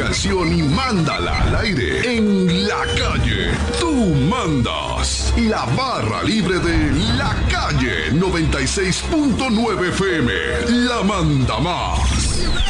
canción y mándala al aire en la calle. Tú mandas. La barra libre de La Calle 96.9 FM. La manda más.